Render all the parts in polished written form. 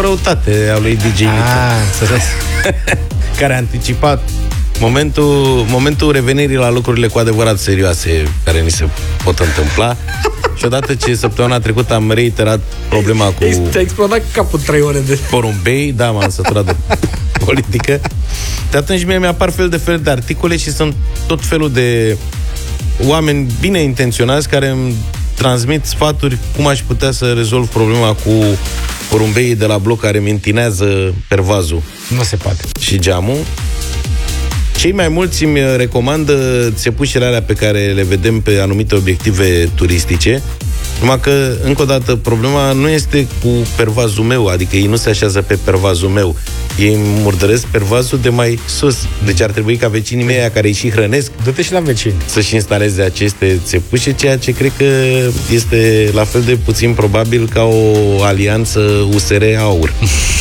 răutate a lui DJ înțeles. care a anticipat momentul revenirii la lucrurile cu adevărat serioase care ni se pot întâmpla. Și odată ce săptămâna trecută am reiterat problema cu... Te-a explodat capul 3 ore de... porumbei, da, m-am săturat de politică. De atunci mie mi-apar fel de articole și sunt tot felul de oameni bine intenționați care îmi transmit sfaturi cum aș putea să rezolv problema cu porumbeii de la bloc care mi întinează pervazul. Nu se poate. Și geamul. Cei mai mulți îmi recomandă țepușele alea pe care le vedem pe anumite obiective turistice, numai că, încă o dată, problema nu este cu pervazul meu, adică ei nu se așează pe pervazul meu, ei murdăresc pervazul de mai sus. Deci ar trebui ca vecinii mei care îi și hrănesc du-te și la vecini să-și instaleze aceste țepușe, ceea ce cred că este la fel de puțin probabil ca o alianță USR-AUR.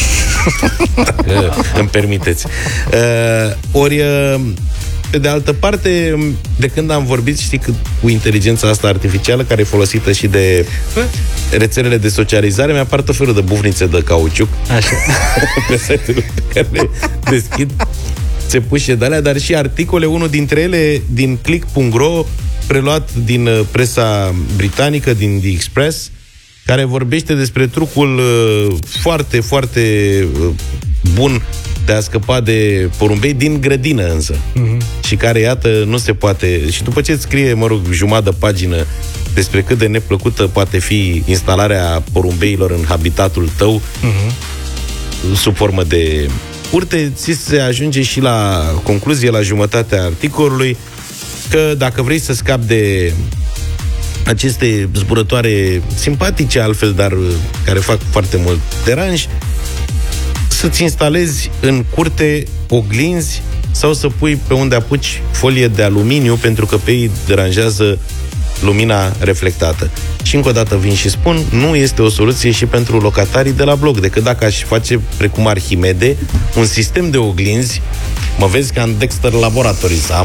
Îmi permiteți. Pe de altă parte, de când am vorbit, știi, cu inteligența asta artificială, care e folosită și de rețelele de socializare, mi-apar tot felul de bufnițe de cauciuc. Așa. Pe site-ul pe care le deschid, țepușe de alea, dar și articole, unul dintre ele din click.ro, preluat din presa britanică, din The Express, care vorbește despre trucul foarte, foarte bun de a scăpa de porumbei din grădină însă. Și care, iată, nu se poate... Și după ce îți scrie, jumătate de pagină despre cât de neplăcută poate fi instalarea porumbeilor în habitatul tău, sub formă de curte, ți se ajunge și la concluzie, la jumătatea articolului, că dacă vrei să scapi de aceste zburătoare simpatice altfel, dar care fac foarte mult deranj, să-ți instalezi în curte oglinzi sau să pui pe unde apuci folie de aluminiu, pentru că pe ei deranjează lumina reflectată. Și încă o dată vin și spun, nu este o soluție și pentru locatarii de la bloc, decât dacă aș face, precum Arhimede, un sistem de oglinzi. Mă vezi ca în Dexter Laboratories,